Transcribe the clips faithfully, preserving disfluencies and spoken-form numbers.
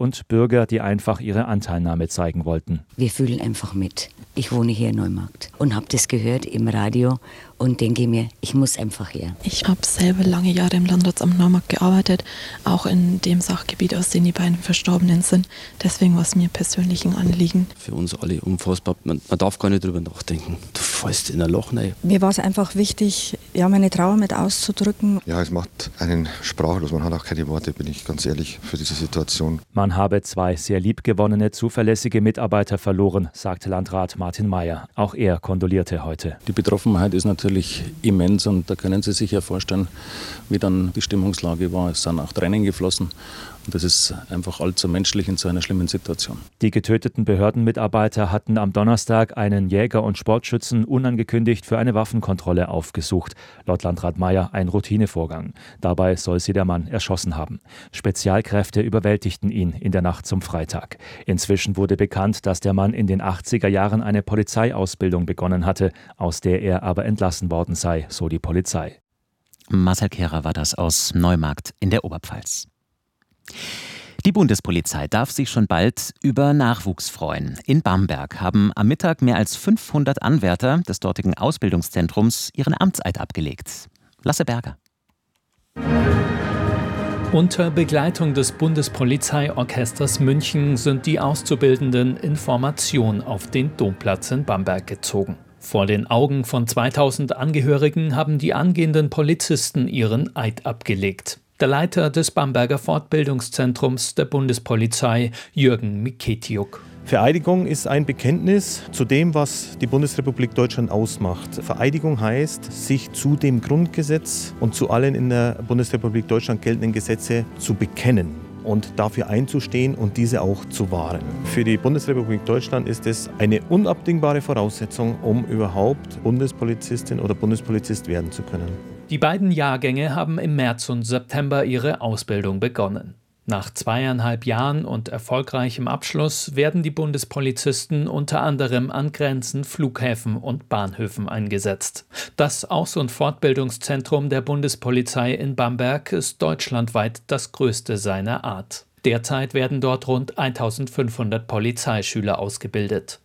und Bürger, die einfach ihre Anteilnahme zeigen wollten. Wir fühlen einfach mit. Ich wohne hier in Neumarkt und habe das gehört im Radio und denke mir, ich muss einfach her. Ich habe selber lange Jahre im Landratsamt Neumarkt gearbeitet, auch in dem Sachgebiet, aus dem die beiden Verstorbenen sind. Deswegen war es mir persönlich ein Anliegen. Für uns alle unfassbar. Man, man darf gar nicht drüber nachdenken. Du fällst in ein Loch rein. Mir war es einfach wichtig, ja, meine Trauer mit auszudrücken. Ja, es macht einen sprachlos. Man hat auch keine Worte, bin ich ganz ehrlich, für diese Situation. Man habe zwei sehr liebgewonnene, zuverlässige Mitarbeiter verloren, sagte Landrat Martin Mayer. Auch er kondolierte heute. Die Betroffenheit ist natürlich immens und da können Sie sich ja vorstellen, wie dann die Stimmungslage war. Es sind auch Tränen geflossen. Und das ist einfach allzu menschlich in so einer schlimmen Situation. Die getöteten Behördenmitarbeiter hatten am Donnerstag einen Jäger und Sportschützen unangekündigt für eine Waffenkontrolle aufgesucht. Laut Landrat Mayer ein Routinevorgang. Dabei soll sie der Mann erschossen haben. Spezialkräfte überwältigten ihn in der Nacht zum Freitag. Inzwischen wurde bekannt, dass der Mann in den achtziger Jahren eine Polizeiausbildung begonnen hatte, aus der er aber entlassen worden sei, so die Polizei. Marcel Kehrer war das aus Neumarkt in der Oberpfalz. Die Bundespolizei darf sich schon bald über Nachwuchs freuen. In Bamberg haben am Mittag mehr als fünfhundert Anwärter des dortigen Ausbildungszentrums ihren Amtseid abgelegt. Lasse Berger. Unter Begleitung des Bundespolizeiorchesters München sind die Auszubildenden in Formation auf den Domplatz in Bamberg gezogen. Vor den Augen von zweitausend Angehörigen haben die angehenden Polizisten ihren Eid abgelegt. Der Leiter des Bamberger Fortbildungszentrums der Bundespolizei, Jürgen Miketiuk. Vereidigung ist ein Bekenntnis zu dem, was die Bundesrepublik Deutschland ausmacht. Vereidigung heißt, sich zu dem Grundgesetz und zu allen in der Bundesrepublik Deutschland geltenden Gesetze zu bekennen und dafür einzustehen und diese auch zu wahren. Für die Bundesrepublik Deutschland ist es eine unabdingbare Voraussetzung, um überhaupt Bundespolizistin oder Bundespolizist werden zu können. Die beiden Jahrgänge haben im März und September ihre Ausbildung begonnen. Nach zweieinhalb Jahren und erfolgreichem Abschluss werden die Bundespolizisten unter anderem an Grenzen, Flughäfen und Bahnhöfen eingesetzt. Das Aus- und Fortbildungszentrum der Bundespolizei in Bamberg ist deutschlandweit das größte seiner Art. Derzeit werden dort rund eintausendfünfhundert Polizeischüler ausgebildet.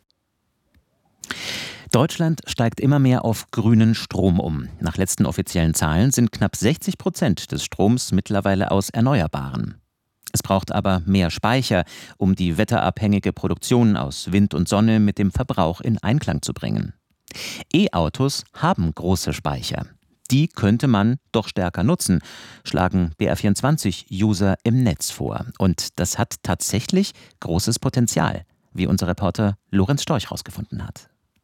Deutschland steigt immer mehr auf grünen Strom um. Nach letzten offiziellen Zahlen sind knapp sechzig Prozent des Stroms mittlerweile aus Erneuerbaren. Es braucht aber mehr Speicher, um die wetterabhängige Produktion aus Wind und Sonne mit dem Verbrauch in Einklang zu bringen. E-Autos haben große Speicher. Die könnte man doch stärker nutzen, schlagen B R vierundzwanzig-User im Netz vor. Und das hat tatsächlich großes Potenzial, wie unser Reporter Lorenz Storch herausgefunden hat.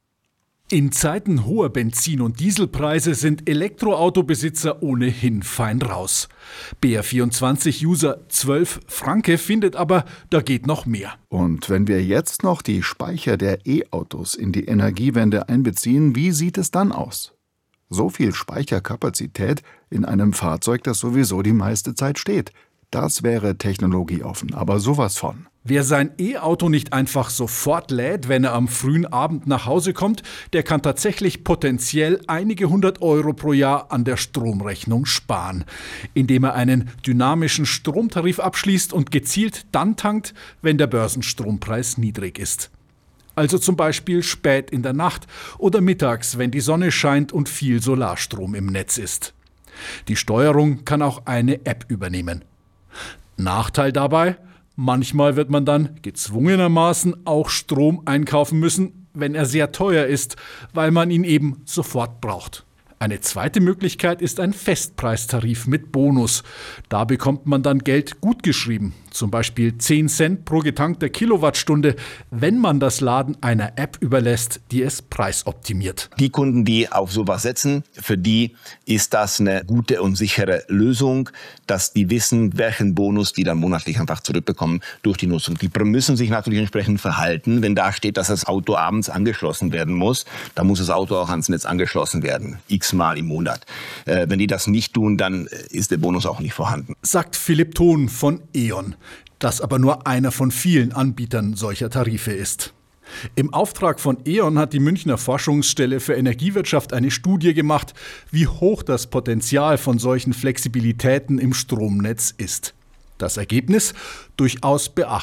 In Zeiten hoher Benzin- und Dieselpreise sind Elektroautobesitzer ohnehin fein raus. B R vierundzwanzig-User zwölf Franke findet aber, da geht noch mehr. Und wenn wir jetzt noch die Speicher der E-Autos in die Energiewende einbeziehen, wie sieht es dann aus? So viel Speicherkapazität in einem Fahrzeug, das sowieso die meiste Zeit steht. Das wäre technologieoffen, aber sowas von. Wer sein E-Auto nicht einfach sofort lädt, wenn er am frühen Abend nach Hause kommt, der kann tatsächlich potenziell einige hundert Euro pro Jahr an der Stromrechnung sparen, indem er einen dynamischen Stromtarif abschließt und gezielt dann tankt, wenn der Börsenstrompreis niedrig ist. Also zum Beispiel spät in der Nacht oder mittags, wenn die Sonne scheint und viel Solarstrom im Netz ist. Die Steuerung kann auch eine App übernehmen. Nachteil dabei: manchmal wird man dann gezwungenermaßen auch Strom einkaufen müssen, wenn er sehr teuer ist, weil man ihn eben sofort braucht. Eine zweite Möglichkeit ist ein Festpreistarif mit Bonus. Da bekommt man dann Geld gutgeschrieben, zum Beispiel zehn Cent pro getankter Kilowattstunde, wenn man das Laden einer App überlässt, die es preisoptimiert. Die Kunden, die auf sowas setzen, für die ist das eine gute und sichere Lösung, dass die wissen, welchen Bonus die dann monatlich einfach zurückbekommen durch die Nutzung. Die müssen sich natürlich entsprechend verhalten. Wenn da steht, dass das Auto abends angeschlossen werden muss, dann muss das Auto auch ans Netz angeschlossen werden. Mal im Monat. Äh, wenn die das nicht tun, dann ist der Bonus auch nicht vorhanden. Sagt Philipp Thon von E.ON, das aber nur einer von vielen Anbietern solcher Tarife ist. Im Auftrag von E.ON hat die Münchner Forschungsstelle für Energiewirtschaft eine Studie gemacht, wie hoch das Potenzial von solchen Flexibilitäten im Stromnetz ist. Das Ergebnis? Durchaus beachtlich.